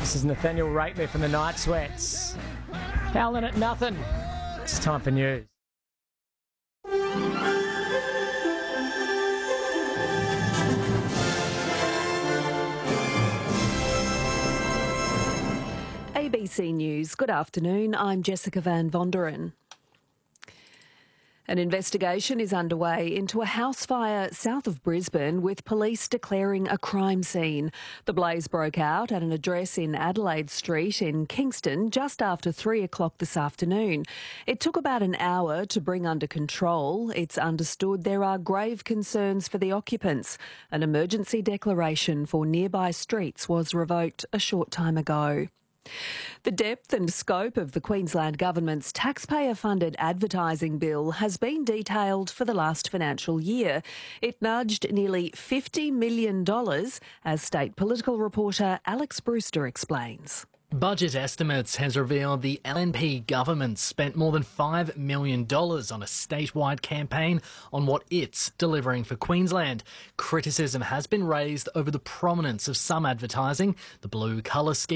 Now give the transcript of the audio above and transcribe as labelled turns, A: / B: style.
A: This is Nathaniel Rateliff from the Night Sweats. Howling at nothing. It's time for news.
B: ABC News. Good afternoon. I'm Jessica Van Vonderen. An investigation is underway into a house fire south of Brisbane, with police declaring a crime scene. The blaze broke out at an address in Adelaide Street in Kingston just after 3 o'clock this afternoon. It took about an hour to bring under control. It's understood there are grave concerns for the occupants. An emergency declaration for nearby streets was revoked a short time ago. The depth and scope of the Queensland Government's taxpayer-funded advertising bill has been detailed for the last financial year. It nudged nearly $50 million, as state political reporter Alex Brewster explains.
C: Budget Estimates has revealed the LNP government spent more than $5 million on a statewide campaign on what it's delivering for Queensland. Criticism has been raised over the prominence of some advertising, the blue colour scheme